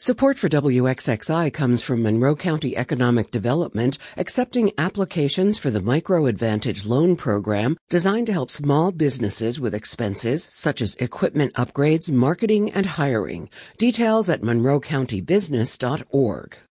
Support for WXXI comes from Monroe County Economic Development, accepting applications for the Micro Advantage Loan Program designed to help small businesses with expenses such as equipment upgrades, marketing, and hiring. Details at monroecountybusiness.org.